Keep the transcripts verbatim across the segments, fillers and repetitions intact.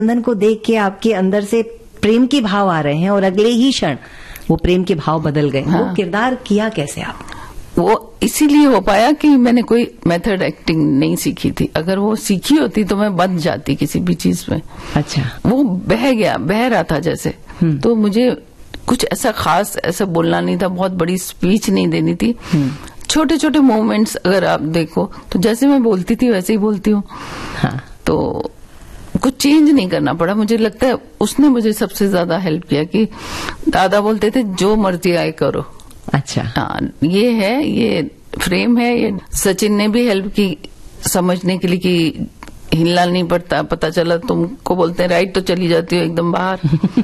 चंदन को देख के आपके अंदर से प्रेम के भाव आ रहे हैं और अगले ही क्षण वो प्रेम के भाव बदल गए। हाँ। वो किरदार किया कैसे आपने? वो इसीलिए हो पाया कि मैंने कोई मेथड एक्टिंग नहीं सीखी थी। अगर वो सीखी होती तो मैं बंध जाती किसी भी चीज में। अच्छा। वो बह गया, बह रहा था जैसे, तो मुझे कुछ ऐसा खास ऐसा बोलना नहीं था, बहुत बड़ी स्पीच नहीं देनी थी। छोटे छोटे मोमेंट्स अगर आप देखो तो जैसे मैं बोलती थी वैसे ही बोलती हूँ। हाँ। तो कुछ चेंज नहीं करना पड़ा। मुझे लगता है उसने मुझे सबसे ज्यादा हेल्प किया कि दादा बोलते थे जो मर्जी आए करो। अच्छा। हाँ, ये है, ये फ्रेम है। ये सचिन ने भी हेल्प की समझने के लिए कि हिलना नहीं पड़ता। पता चला तुमको बोलते हैं राइट तो चली जाती हो एकदम बाहर।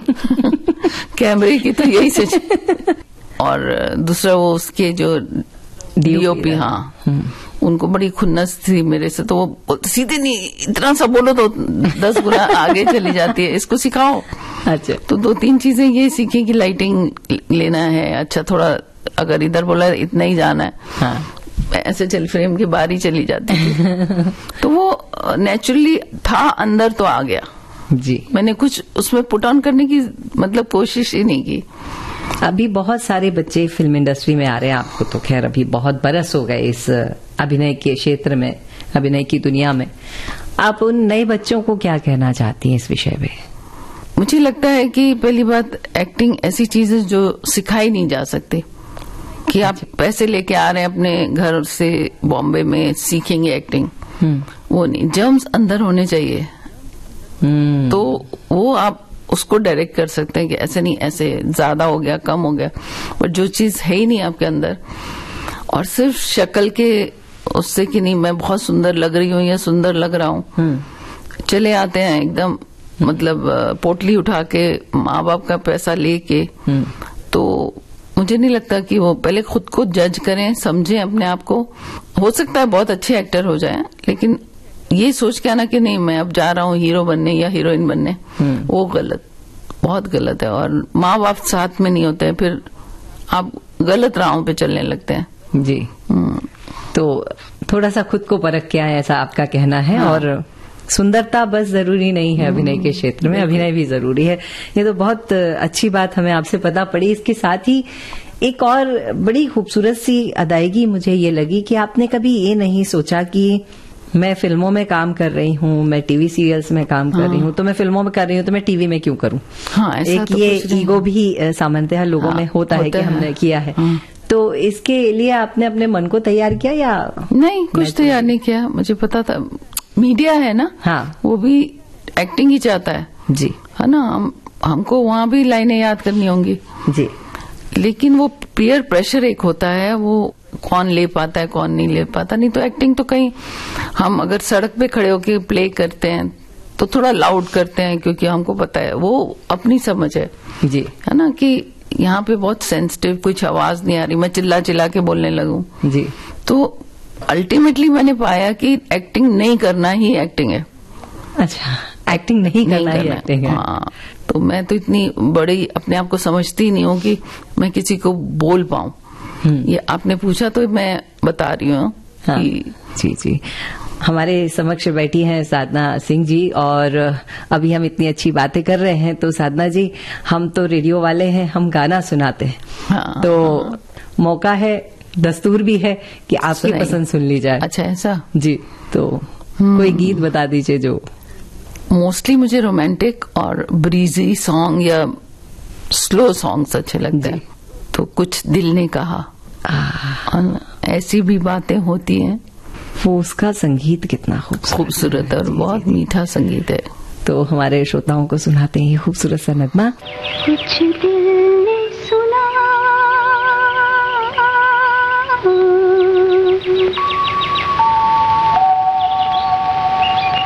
कैमरे की तो यही से। और दूसरा वो उसके जो डीओपी, हाँ, उनको बड़ी खुन्नस थी मेरे से, तो वो सीधे नहीं इतना सा बोलो तो दस गुना आगे चली जाती है, इसको सिखाओ। अच्छा। तो दो तीन चीजें ये सीखी कि लाइटिंग लेना है, अच्छा थोड़ा अगर इधर बोला इतना ही जाना है। हाँ। ऐसे चल फ्रेम के बाहर ही चली जाती थी। तो वो नेचुरली था, अंदर तो आ गया जी। मैंने कुछ उसमें पुट ऑन करने की मतलब कोशिश ही नहीं की। अभी बहुत सारे बच्चे फिल्म इंडस्ट्री में आ रहे हैं, आपको तो खैर अभी बहुत बरस हो गए इस अभिनय के क्षेत्र में, अभिनय की दुनिया में। आप उन नए बच्चों को क्या कहना चाहती हैं इस विषय में? मुझे लगता है कि पहली बात, एक्टिंग ऐसी चीज है जो सिखाई नहीं जा सकती कि आप पैसे लेके आ रहे हैं अपने घर से बॉम्बे में सीखेंगे एक्टिंग, वो नहीं। जर्म्स अंदर होने चाहिए तो वो आप उसको डायरेक्ट कर सकते हैं कि ऐसे नहीं, ऐसे ज्यादा हो गया, कम हो गया। बट जो चीज है ही नहीं आपके अंदर, और सिर्फ शक्ल के उससे कि नहीं मैं बहुत सुंदर लग रही हूँ या सुंदर लग रहा हूँ, चले आते हैं एकदम मतलब पोटली उठा के माँ बाप का पैसा लेके। तो मुझे नहीं लगता कि वो पहले खुद को जज करें, समझें अपने आप को। हो सकता है बहुत अच्छे एक्टर हो जाएं, लेकिन ये सोच के आना कि नहीं मैं अब जा रहा हूँ हीरो बनने या हीरोइन बनने, वो गलत, बहुत गलत है। और माँ बाप साथ में नहीं होते हैं, फिर आप गलत राहों पे चलने लगते हैं। जी। तो थोड़ा सा खुद को परख के आए, ऐसा आपका कहना है। हाँ। और सुंदरता बस जरूरी नहीं है अभिनय के क्षेत्र में, अभिनय भी जरूरी है। ये तो बहुत अच्छी बात हमें आपसे पता पड़ी। इसके साथ ही एक और बड़ी खूबसूरत सी अदायगी मुझे ये लगी कि आपने कभी ये नहीं सोचा कि मैं फिल्मों में काम कर रही हूँ, मैं टीवी सीरियल्स में काम कर हाँ। रही हूँ, तो मैं फिल्मों में कर रही हूँ तो मैं टीवी में क्यों करूँ। हाँ, एक तो ये ईगो भी सामान्यतः लोगों हाँ, में होता, होता है कि है। हमने किया है। हाँ। तो इसके लिए आपने अपने मन को तैयार किया या नहीं? कुछ तैयार नहीं किया, मुझे पता था मीडिया है ना। हाँ। वो भी एक्टिंग ही चाहता है जी, है ना। हम हमको वहाँ भी लाइनें याद करनी होंगी जी, लेकिन वो पीयर प्रेशर एक होता है, वो कौन ले पाता है कौन नहीं ले पाता। नहीं तो एक्टिंग तो कहीं हम अगर सड़क पे खड़े होके प्ले करते हैं तो थोड़ा लाउड करते हैं क्योंकि हमको पता है, वो अपनी समझ है जी, है ना, कि यहाँ पे बहुत सेंसिटिव, कुछ आवाज नहीं आ रही, मैं चिल्ला चिल्ला के बोलने लगूं जी। तो अल्टीमेटली मैंने पाया कि एक्टिंग नहीं करना ही एक्टिंग है। अच्छा, एक्टिंग नहीं करना, नहीं करना ही एक्टिंग है। हाँ, तो मैं तो इतनी बड़ी अपने आप को समझती नहीं हूँ कि मैं किसी को बोल पाऊं। ये आपने पूछा तो मैं बता रही हूँ। हाँ, जी जी। हमारे समक्ष बैठी हैं साधना सिंह जी, और अभी हम इतनी अच्छी बातें कर रहे हैं। तो साधना जी, हम तो रेडियो वाले हैं, हम गाना सुनाते हैं। हाँ, तो मौका है, दस्तूर भी है कि आपकी पसंद सुन ली जाए। अच्छा, ऐसा जी। तो कोई गीत बता दीजिए जो। मोस्टली मुझे रोमांटिक और ब्रीजी सॉन्ग या स्लो सॉन्ग्स अच्छे लगते हैं। तो कुछ दिल ने कहा, ऐसी भी बातें होती हैं। वो उसका संगीत कितना खूबसूरत और बहुत मीठा संगीत है। तो हमारे श्रोताओं को सुनाते हैं ये खूबसूरत सा नगमा। कुछ